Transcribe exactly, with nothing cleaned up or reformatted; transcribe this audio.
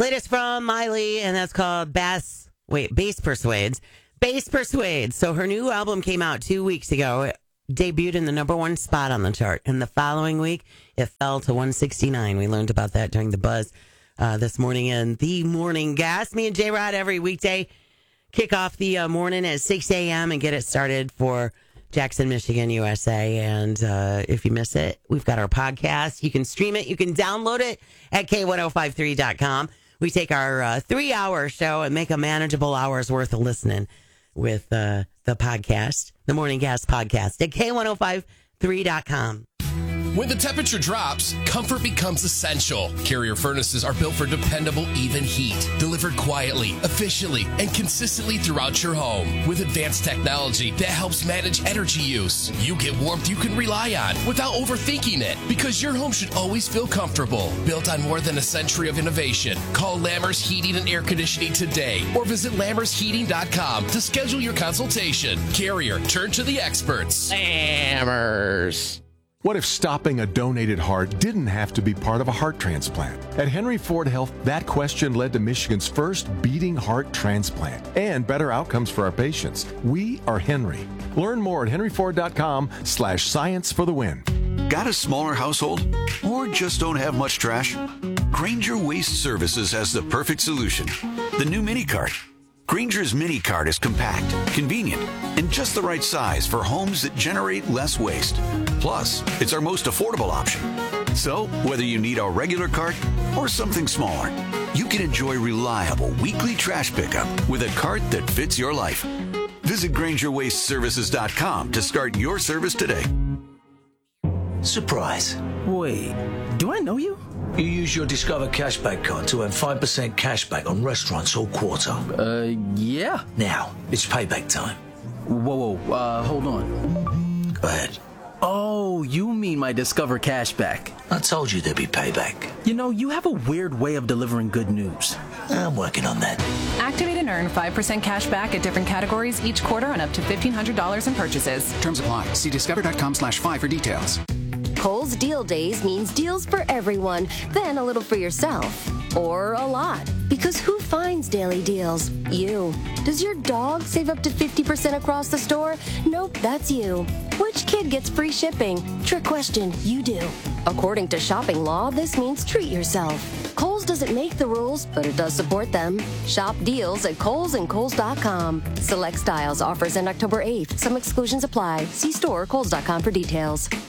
Latest from Miley, and that's called Bass. Wait, Bass Persuades. Bass Persuades. So her new album came out two weeks ago. It debuted in the number one spot on the chart. And the following week, it fell to one sixty-nine. We learned about that during the Buzz uh, this morning in the Morning Gas. Me and J-Rod every weekday kick off the uh, morning at six a.m. and get it started for Jackson, Michigan, U S A. And uh, if you miss it, we've got our podcast. You can stream it. You can download it at K ten fifty-three dot com. We take our uh, three-hour show and make a manageable hour's worth of listening with uh, the podcast, the Morning Gas podcast at K ten fifty-three dot com. When the temperature drops, comfort becomes essential. Carrier furnaces are built for dependable, even heat, delivered quietly, efficiently, and consistently throughout your home. With advanced technology that helps manage energy use, you get warmth you can rely on without overthinking it, because your home should always feel comfortable. Built on more than a century of innovation. Call Lammers Heating and Air Conditioning today, or visit lammers heating dot com to schedule your consultation. Carrier, turn to the experts. Lammers. What if stopping a donated heart didn't have to be part of a heart transplant? At Henry Ford Health, that question led to Michigan's first beating heart transplant and better outcomes for our patients. We are Henry. Learn more at henry ford dot com slash science for the win. Got a smaller household? Or just don't have much trash? Grainger Waste Services has the perfect solution. The new mini cart. Grainger's mini cart is compact, convenient, and just the right size for homes that generate less waste. Plus, it's our most affordable option. So, whether you need a regular cart or something smaller, you can enjoy reliable weekly trash pickup with a cart that fits your life. Visit Grainger Waste Services dot com to start your service today. Surprise. Wait, do I know you? You use your Discover Cashback card to earn five percent cashback on restaurants all quarter. Uh, yeah. Now, it's payback time. Whoa, whoa, uh, hold on. Go ahead. Oh, you mean my Discover Cashback. I told you there'd be payback. You know, you have a weird way of delivering good news. I'm working on that. Activate and earn five percent cash back at different categories each quarter on up to fifteen hundred dollars in purchases. Terms apply. See discover dot com slash five for details. Kohl's Deal Days means deals for everyone, then a little for yourself. Or a lot. Because who finds daily deals? You. Does your dog save up to fifty percent across the store? Nope, that's you. Which kid gets free shipping? Trick question, you do. According to shopping law, this means treat yourself. Kohl's doesn't make the rules, but it does support them. Shop deals at Kohl's and Kohl's dot com. Select styles offers end October eighth. Some exclusions apply. See store or Kohl's dot com for details.